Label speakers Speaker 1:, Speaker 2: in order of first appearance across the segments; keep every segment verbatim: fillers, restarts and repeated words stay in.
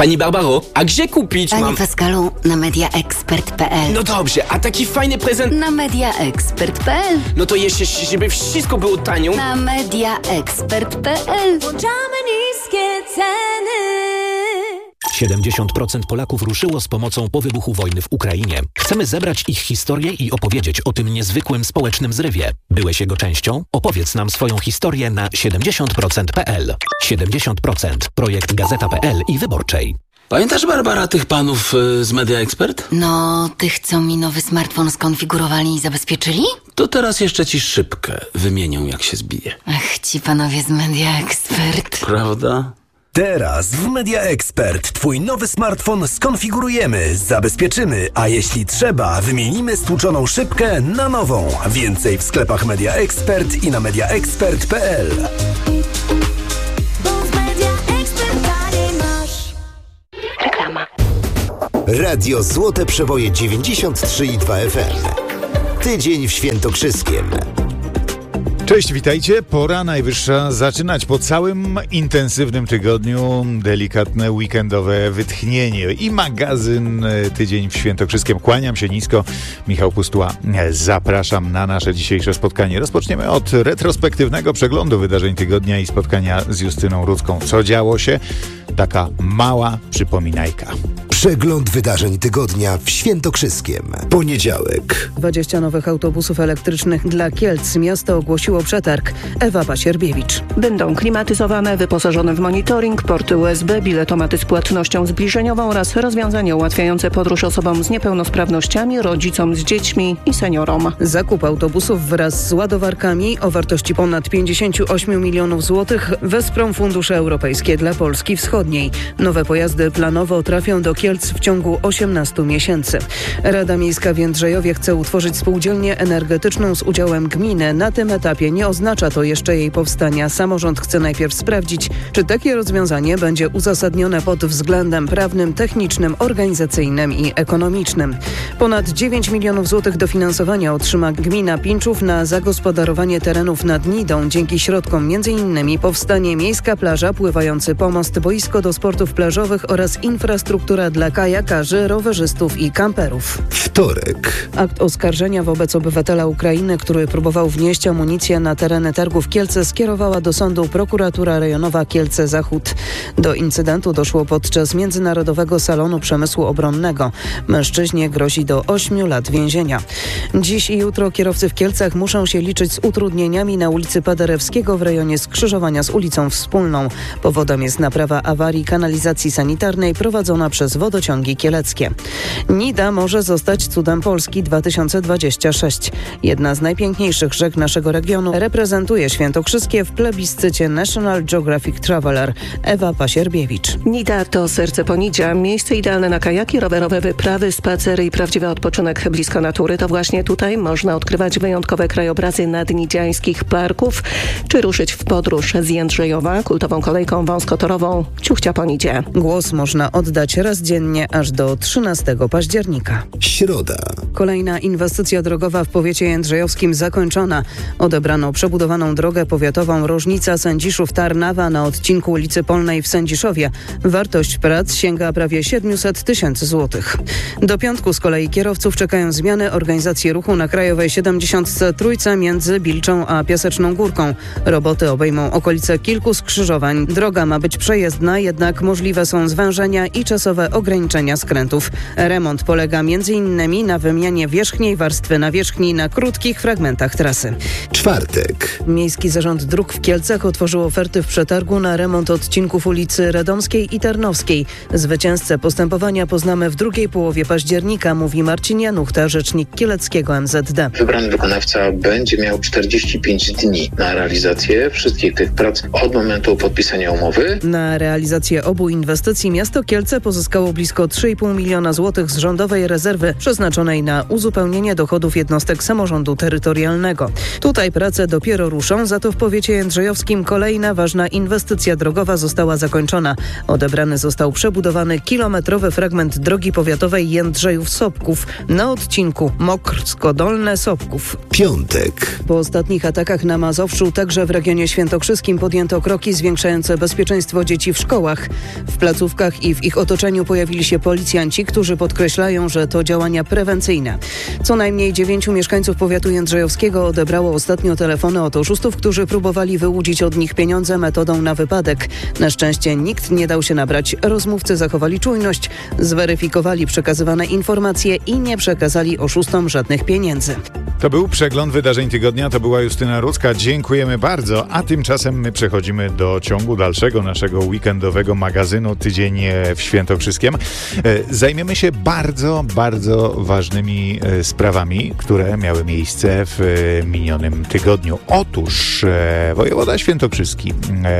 Speaker 1: Pani Barbaro, a gdzie kupić
Speaker 2: Panie
Speaker 1: mam...
Speaker 2: Pascalu, na mediaexpert kropka pe el.
Speaker 1: No dobrze, a taki fajny prezent...
Speaker 2: Na mediaexpert kropka pe el.
Speaker 1: No to jeszcze, żeby wszystko było tanio.
Speaker 2: Na mediaexpert kropka pe el.
Speaker 3: Włączamy niskie ceny.
Speaker 4: siedemdziesiąt procent Polaków ruszyło z pomocą po wybuchu wojny w Ukrainie. Chcemy zebrać ich historię i opowiedzieć o tym niezwykłym społecznym zrywie. Byłeś jego częścią? Opowiedz nam swoją historię na siedemdziesiąt procent kropka pe el. siedemdziesiąt procent. Projekt Gazeta kropka pe el i Wyborczej.
Speaker 5: Pamiętasz, Barbara, tych panów y, z Media Expert?
Speaker 2: No, tych, co mi nowy smartfon skonfigurowali i zabezpieczyli?
Speaker 5: To teraz jeszcze ci szybkę wymienią, jak się zbije.
Speaker 2: Ach, ci panowie z mediaexpert.
Speaker 5: Prawda?
Speaker 6: Teraz w Media Expert twój nowy smartfon skonfigurujemy, zabezpieczymy, a jeśli trzeba, wymienimy stłuczoną szybkę na nową. Więcej w sklepach Media Expert i na mediaexpert kropka pe el.
Speaker 2: Reklama.
Speaker 7: Radio Złote Przeboje dziewięćdziesiąt trzy i dwa F M. Tydzień w Świętokrzyskiem.
Speaker 8: Cześć, witajcie. Pora najwyższa zaczynać po całym intensywnym tygodniu delikatne weekendowe wytchnienie i magazyn Tydzień w Świętokrzyskiem. Kłaniam się nisko. Michał Pustuła. Zapraszam na nasze dzisiejsze spotkanie. Rozpoczniemy od retrospektywnego przeglądu wydarzeń tygodnia i spotkania z Justyną Rudzką. Co działo się? Taka mała przypominajka.
Speaker 7: Przegląd wydarzeń tygodnia w Świętokrzyskiem. Poniedziałek.
Speaker 9: dwadzieścia nowych autobusów elektrycznych dla Kielc. Miasto ogłosiło przetarg. Ewa Pasierbiewicz.
Speaker 10: Będą klimatyzowane, wyposażone w monitoring, porty U S B, biletomaty z płatnością zbliżeniową oraz rozwiązania ułatwiające podróż osobom z niepełnosprawnościami, rodzicom z dziećmi i seniorom.
Speaker 9: Zakup autobusów wraz z ładowarkami o wartości ponad pięćdziesiąt osiem milionów złotych wesprą fundusze europejskie dla Polski Wschodniej. Nowe pojazdy planowo trafią do Kielc w ciągu osiemnastu miesięcy. Rada Miejska w Jędrzejowie chce utworzyć spółdzielnię energetyczną z udziałem gminy. Na tym etapie nie oznacza to jeszcze jej powstania. Samorząd chce najpierw sprawdzić, czy takie rozwiązanie będzie uzasadnione pod względem prawnym, technicznym, organizacyjnym i ekonomicznym. Ponad dziewięć milionów złotych dofinansowania otrzyma gmina Pińczów na zagospodarowanie terenów nad Nidą. Dzięki środkom między innymi powstanie miejska plaża, pływający pomost, boisko do sportów plażowych oraz infrastruktura dla kajakarzy, rowerzystów i kamperów.
Speaker 7: Wtorek.
Speaker 9: Akt oskarżenia wobec obywatela Ukrainy, który próbował wnieść amunicję na tereny targów Kielce, skierowała do sądu prokuratura rejonowa Kielce-Zachód. Do incydentu doszło podczas Międzynarodowego Salonu Przemysłu Obronnego. Mężczyźnie grozi do ośmiu lat więzienia. Dziś i jutro kierowcy w Kielcach muszą się liczyć z utrudnieniami na ulicy Paderewskiego w rejonie skrzyżowania z ulicą Wspólną. Powodem jest naprawa awarii kanalizacji sanitarnej prowadzona przez wodociągi kieleckie. Nida może zostać cudem Polski dwa tysiące dwudziesty szósty. Jedna z najpiękniejszych rzek naszego regionu reprezentuje Świętokrzyskie w plebiscycie National Geographic Traveler. Ewa Pasierbiewicz.
Speaker 10: Nida to serce Ponidzia. Miejsce idealne na kajaki, rowerowe wyprawy, spacery i prawdziwy odpoczynek blisko natury. To właśnie tutaj można odkrywać wyjątkowe krajobrazy nadnidziańskich parków, czy ruszyć w podróż z Jędrzejowa kultową kolejką wąskotorową Ciuchcia Ponidzie.
Speaker 9: Głos można oddać raz dziennie aż do trzynastego października.
Speaker 7: Środa.
Speaker 9: Kolejna inwestycja drogowa w powiecie jędrzejowskim zakończona. Odebrano przebudowaną drogę powiatową Rożnica-Sędziszów-Tarnawa na odcinku ulicy Polnej w Sędziszowie. Wartość prac sięga prawie siedemset tysięcy złotych. Do piątku z kolei kierowców czekają zmiany organizacji ruchu na Krajowej siedemdziesiątce trójce między Bilczą a Piaseczną Górką. Roboty obejmą okolice kilku skrzyżowań. Droga ma być przejezdna, jednak możliwe są zwężenia i czasowe ograniczenia skrętów. Remont polega m.in. na wymianie wierzchniej warstwy nawierzchni na krótkich fragmentach trasy.
Speaker 7: Czwartek.
Speaker 9: Miejski Zarząd Dróg w Kielcach otworzył oferty w przetargu na remont odcinków ulicy Radomskiej i Tarnowskiej. Zwycięzcę postępowania poznamy w drugiej połowie października, mówi Marcin Januchta, rzecznik kieleckiego M Z D.
Speaker 11: Wybrany wykonawca będzie miał czterdzieści pięć dni na realizację wszystkich tych prac od momentu podpisania umowy.
Speaker 9: Na realizację obu inwestycji miasto Kielce pozyskało otrzymało blisko trzy i pół miliona złotych z rządowej rezerwy przeznaczonej na uzupełnienie dochodów jednostek samorządu terytorialnego. Tutaj prace dopiero ruszą, za to w powiecie jędrzejowskim kolejna ważna inwestycja drogowa została zakończona. Odebrany został przebudowany kilometrowy fragment drogi powiatowej Jędrzejów-Sopków na odcinku Mokrsko-Dolne-Sopków.
Speaker 7: Piątek.
Speaker 9: Po ostatnich atakach na Mazowszu także w regionie świętokrzyskim podjęto kroki zwiększające bezpieczeństwo dzieci w szkołach. W placówkach i w ich otoczeniu pojawili się policjanci, którzy podkreślają, że to działania prewencyjne. Co najmniej dziewięciu mieszkańców powiatu jędrzejowskiego odebrało ostatnio telefony od oszustów, którzy próbowali wyłudzić od nich pieniądze metodą na wypadek. Na szczęście nikt nie dał się nabrać. Rozmówcy zachowali czujność, zweryfikowali przekazywane informacje i nie przekazali oszustom żadnych pieniędzy.
Speaker 8: To był przegląd wydarzeń tygodnia, to była Justyna Rudzka. Dziękujemy bardzo, a tymczasem my przechodzimy do ciągu dalszego naszego weekendowego magazynu Tydzień w Świętokrzyskiem. Zajmiemy się bardzo, bardzo ważnymi sprawami, które miały miejsce w minionym tygodniu. Otóż wojewoda świętokrzyski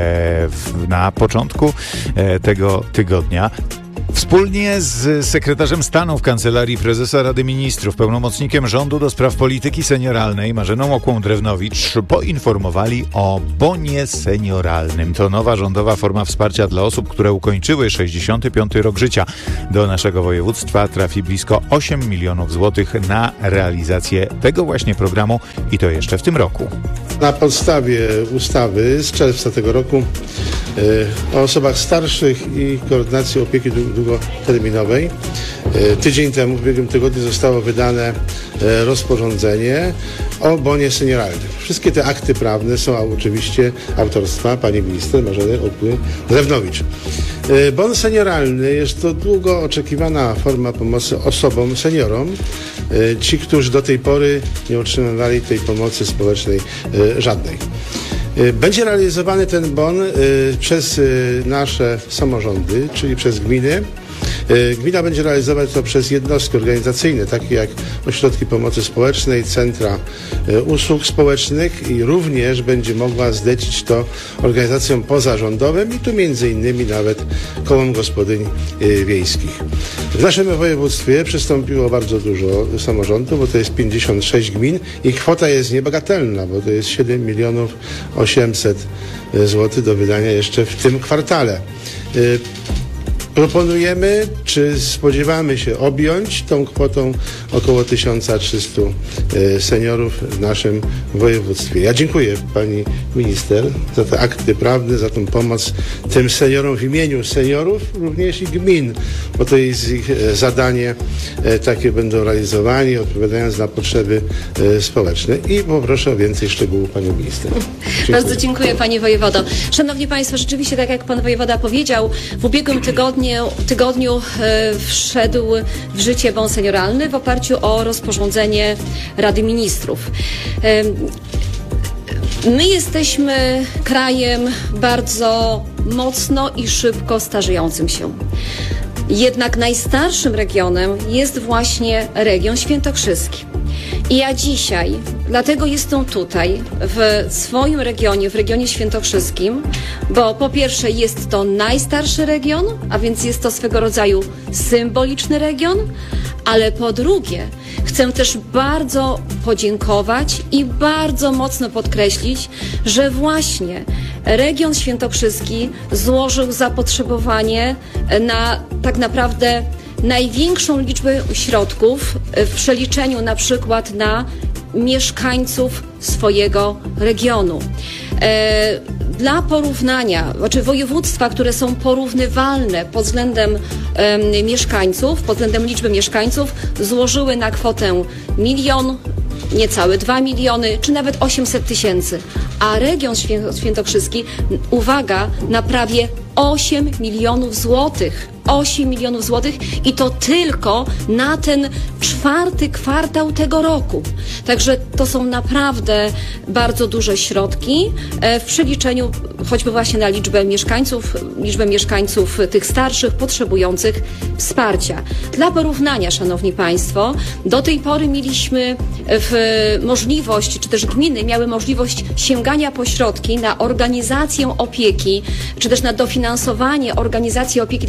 Speaker 8: na początku tego tygodnia wspólnie z sekretarzem stanu w Kancelarii Prezesa Rady Ministrów, pełnomocnikiem rządu do spraw polityki senioralnej Marzeną Okłą-Drewnowicz poinformowali o bonie senioralnym. To nowa rządowa forma wsparcia dla osób, które ukończyły sześćdziesiąty piąty rok życia. Do naszego województwa trafi blisko osiem milionów złotych na realizację tego właśnie programu i to jeszcze w tym roku.
Speaker 12: Na podstawie ustawy z czerwca tego roku o osobach starszych i koordynacji opieki długoterminowej. Tydzień temu, w ubiegłym tygodniu zostało wydane rozporządzenie o bonie senioralnym. Wszystkie te akty prawne są oczywiście autorstwa pani minister Marzeny Okły-Drewnowicz. Bon senioralny jest to długo oczekiwana forma pomocy osobom, seniorom, ci, którzy do tej pory nie otrzymywali tej pomocy społecznej żadnej. Będzie realizowany ten bon przez nasze samorządy, czyli przez gminy. Gmina będzie realizować to przez jednostki organizacyjne, takie jak ośrodki pomocy społecznej, centra usług społecznych i również będzie mogła zlecić to organizacjom pozarządowym i tu między innymi nawet kołom gospodyń wiejskich. W naszym województwie przystąpiło bardzo dużo samorządów, bo to jest pięćdziesiąt sześć gmin i kwota jest niebagatelna, bo to jest siedem milionów osiemset złotych do wydania jeszcze w tym kwartale. Proponujemy, czy spodziewamy się objąć tą kwotą około tysiąc trzysta seniorów w naszym województwie. Ja dziękuję pani minister za te akty prawne, za tą pomoc tym seniorom w imieniu seniorów, również i gmin, bo to jest ich zadanie, takie będą realizowani, odpowiadając na potrzeby społeczne. I poproszę o więcej szczegółów panią minister.
Speaker 13: Dziękuję. Bardzo dziękuję panie wojewodo. Szanowni państwo, rzeczywiście tak jak pan wojewoda powiedział, w ubiegłym tygodniu tygodniu e, wszedł w życie bon senioralny w oparciu o rozporządzenie Rady Ministrów. E, my jesteśmy krajem bardzo mocno i szybko starzejącym się. Jednak najstarszym regionem jest właśnie region świętokrzyski. I ja dzisiaj, dlatego jestem tutaj, w swoim regionie, w regionie świętokrzyskim, bo po pierwsze jest to najstarszy region, a więc jest to swego rodzaju symboliczny region, ale po drugie chcę też bardzo podziękować i bardzo mocno podkreślić, że właśnie region świętokrzyski złożył zapotrzebowanie na tak naprawdę największą liczbę środków w przeliczeniu na przykład na mieszkańców swojego regionu. E, dla porównania, znaczy województwa, które są porównywalne pod względem e, mieszkańców, pod względem liczby mieszkańców, złożyły na kwotę milion, niecałe dwa miliony, czy nawet osiemset tysięcy. A region świętokrzyski, uwaga, na prawie osiem milionów złotych. osiem milionów złotych i to tylko na ten czwarty kwartał tego roku. Także to są naprawdę bardzo duże środki w przeliczeniu choćby właśnie na liczbę mieszkańców, liczbę mieszkańców tych starszych, potrzebujących wsparcia. Dla porównania, szanowni państwo, do tej pory mieliśmy w możliwość, czy też gminy miały możliwość sięgania po środki na organizację opieki, czy też na dofinansowanie organizacji opieki dla swoich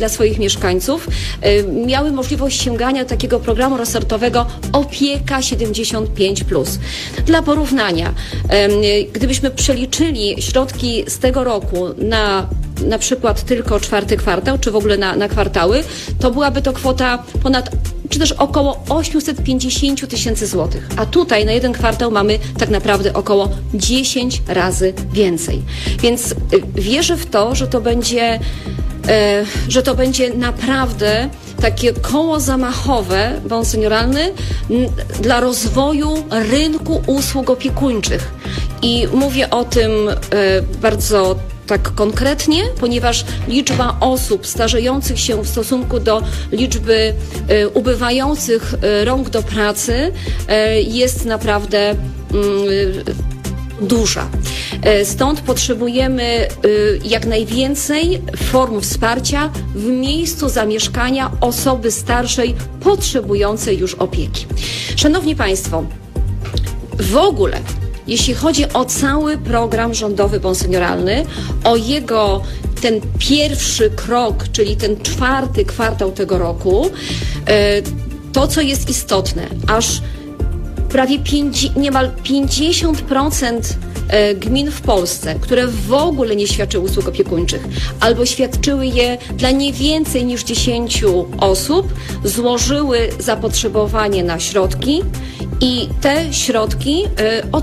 Speaker 13: mieszkańców miały możliwość sięgania do takiego programu resortowego Opieka siedemdziesiąt pięć plus. Dla porównania, gdybyśmy przeliczyli środki z tego roku na na przykład tylko czwarty kwartał, czy w ogóle na, na kwartały, to byłaby to kwota ponad, czy też około osiemset pięćdziesiąt tysięcy złotych. A tutaj na jeden kwartał mamy tak naprawdę około dziesięć razy więcej. Więc y, wierzę w to, że to będzie, y, że to będzie naprawdę takie koło zamachowe, bon senioralny, n- dla rozwoju rynku usług opiekuńczych. I mówię o tym y, bardzo tak konkretnie, ponieważ liczba osób starzejących się w stosunku do liczby y, ubywających y, rąk do pracy y, jest naprawdę y, duża. Y, stąd potrzebujemy y, jak najwięcej form wsparcia w miejscu zamieszkania osoby starszej potrzebującej już opieki. Szanowni Państwo, w ogóle jeśli chodzi o cały program rządowy bonsenioralny, o jego ten pierwszy krok, czyli ten czwarty kwartał tego roku, to co jest istotne, aż prawie pięć, niemal pięćdziesiąt procent gmin w Polsce, które w ogóle nie świadczyły usług opiekuńczych albo świadczyły je dla nie więcej niż dziesięciu osób, złożyły zapotrzebowanie na środki i te środki y, od